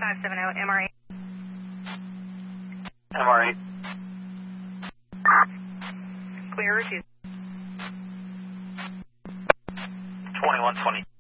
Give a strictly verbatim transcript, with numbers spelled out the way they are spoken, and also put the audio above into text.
five seven zero, M R eight. M R eight. Clear, refuse. twenty-one twenty.